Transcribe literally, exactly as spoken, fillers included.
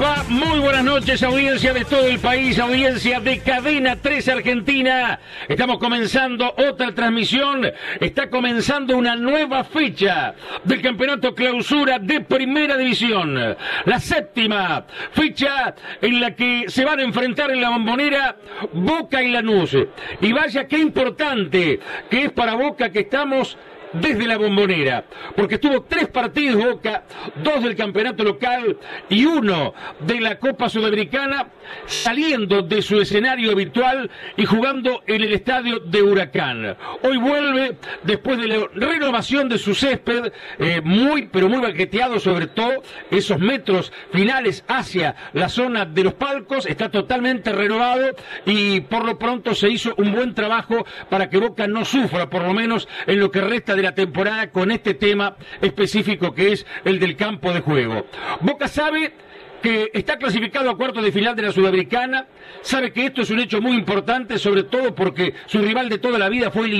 va? Muy buenas noches, audiencia de todo el país, audiencia de Cadena tres Argentina. Estamos comenzando otra transmisión, está comenzando una nueva fecha del Campeonato Clausura de Primera División. La séptima fecha en la que se van a enfrentar en la Bombonera Boca y Lanús. Y vaya qué importante que es para Boca que estamos desde la Bombonera, porque estuvo tres partidos Boca, dos del campeonato local y uno de la Copa Sudamericana, saliendo de su escenario habitual y jugando en el estadio de Huracán. Hoy vuelve después de la renovación de su césped, eh, muy pero muy banqueteado, sobre todo esos metros finales hacia la zona de los palcos, está totalmente renovado y por lo pronto se hizo un buen trabajo para que Boca no sufra, por lo menos en lo que resta de la temporada, con este tema específico que es el del campo de juego. Boca sabe que está clasificado a cuartos de final de la Sudamericana, sabe que esto es un hecho muy importante, sobre todo porque su rival de toda la vida fue eliminado